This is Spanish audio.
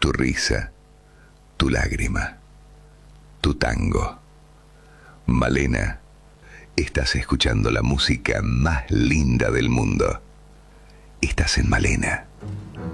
tu risa, tu lágrima, tu tango. Malena, estás escuchando la música más linda del mundo. Estás en Malena.